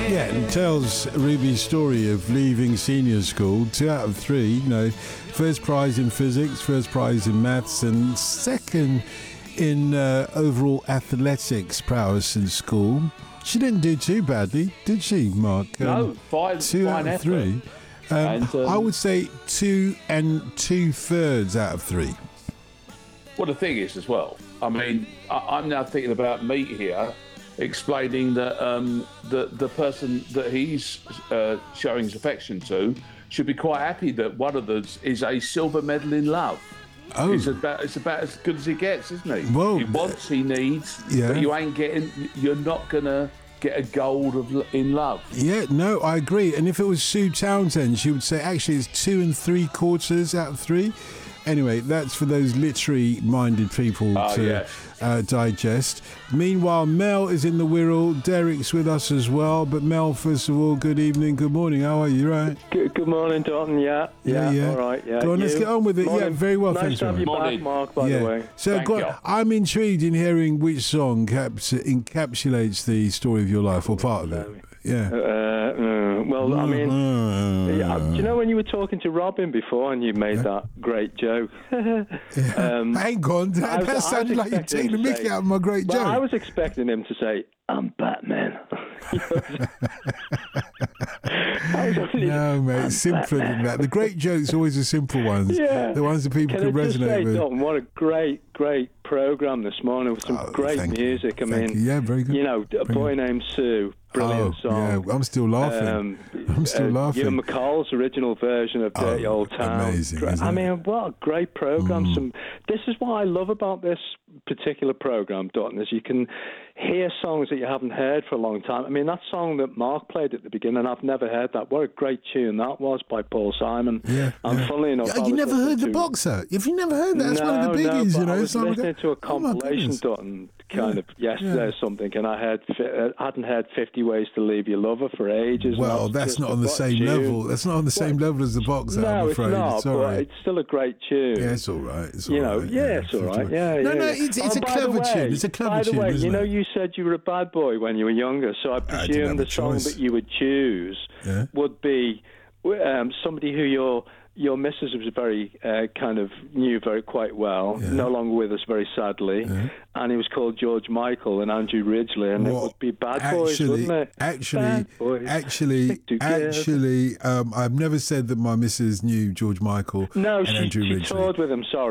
Yeah, and tells Ruby's story of leaving senior school, 2 out of 3, you know, first prize in physics, first prize in maths, and second in overall athletics prowess in school. She didn't do too badly, did she, Mark? No, fine. 2 out of 3. I would say 2 2/3 out of 3. Well, the thing is, as well, I mean, I'm now thinking about Meat here, explaining that the person that he's showing his affection to should be quite happy that one of them is a silver medal in love. Oh, It's about as good as he gets, isn't he? Well, he wants, he needs, yeah. but you're not gonna get a gold in love. Yeah, no, I agree. And if it was Sue Townsend, she would say actually it's 2 3/4 out of 3. Anyway, that's for those literary-minded people to digest. Meanwhile, Mel is in the Wirral. Derek's with us as well. But Mel, first of all, good evening, good morning. How are you, right? Good morning, Dalton. Yeah. All right, yeah. Go on, let's get on with it. Morning. Yeah, very well, nice thanks. to have you back, Mark, by the way. So I'm intrigued in hearing which song encapsulates the story of your life, or part of it. Yeah. Well, I mean, do you know when you were talking to Robin before and you made that great joke? Hang on, that sounded like you're taking the mickey out of my great joke. I was expecting him to say, "I'm Batman." No, mate, simpler than that. The great jokes are always the simple ones. Yeah. The ones that people can resonate with. Dalton, what a great program this morning with some great music. I mean, very good. You know, A Boy Named Sue. Brilliant song. Yeah, I'm still laughing. Ewan McCall's original version of Dirty Old Town. Amazing. I mean, what a great program. This is what I love about this particular program, Dalton, is you can hear songs that you haven't heard for a long time. I mean, that song that Mark played at the beginning, I've never heard that. What a great tune that was by Paul Simon. Yeah. And funnily enough, you never heard The Boxer? If you never heard that, that's one of the biggies, you know. I was listening to a compilation, Dalton, yesterday or something, and I hadn't heard 50 Ways to Leave Your Lover for ages. Well, that's not on the same level. That's not on the same level as The Boxer, I'm afraid. No, it's not, but it's still a great tune. Yeah, it's all right. It's all right. It's all right. Yeah, no, it's a clever tune. It's a clever tune, by the way, isn't you know, it? you said you were a bad boy when you were younger, so I presume the song that you would choose would be somebody who your missus was very knew quite well, no longer with us very sadly, and he was called George Michael and Andrew Ridgeley, and it would be Bad Boys, wouldn't it? Actually, I've never said that my missus knew George Michael and Andrew Ridgeley. She toured with him, sorry.